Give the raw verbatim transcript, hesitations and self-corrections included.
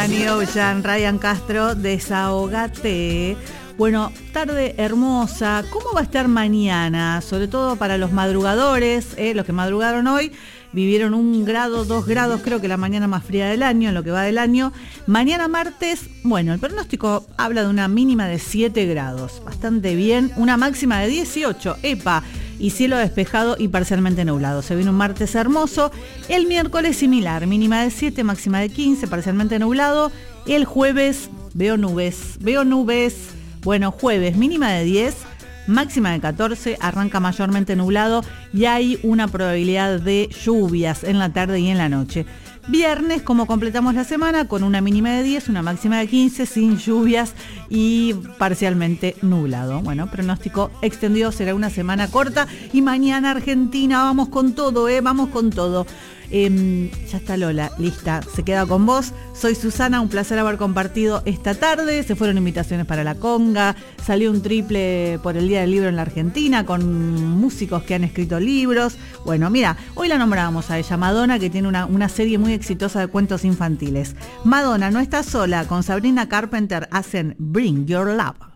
Danny Ocean, Ryan Castro, Desahógate. Bueno, tarde hermosa. ¿Cómo va a estar mañana? Sobre todo para los madrugadores, ¿eh? Los que madrugaron hoy. Vivieron un grado, dos grados, creo que la mañana más fría del año, en lo que va del año. Mañana martes, bueno, el pronóstico habla de una mínima de siete grados, bastante bien. Una máxima de dieciocho, epa, y cielo despejado y parcialmente nublado. Se viene un martes hermoso. El miércoles similar, mínima de siete, máxima de quince, parcialmente nublado. El jueves, veo nubes, veo nubes. Bueno, jueves, mínima de diez. Máxima de catorce, arranca mayormente nublado y hay una probabilidad de lluvias en la tarde y en la noche. Viernes, como completamos la semana, con una mínima de diez, una máxima de quince, sin lluvias y parcialmente nublado. Bueno, pronóstico extendido, será una semana corta y mañana Argentina, vamos con todo, ¿eh? Vamos con todo. Eh, ya está Lola, lista, se queda con vos. Soy Susana, un placer haber compartido esta tarde. Se fueron invitaciones para la conga, salió un triple por el Día del Libro en la Argentina con músicos que han escrito libros. Bueno, mira, hoy la nombrábamos a ella, Madonna, que tiene una, una serie muy exitosa de cuentos infantiles. Madonna no está sola, con Sabrina Carpenter hacen Bring Your Love.